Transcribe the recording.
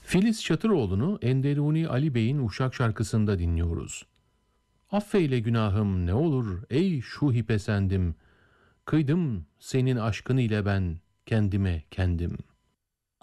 Filiz Çatıroğlu'nu Enderuni Ali Bey'in Uşak şarkısında dinliyoruz. Affeyle günahım ne olur ey Şuhip efendim, kıydım senin aşkın ile ben kendime kendim.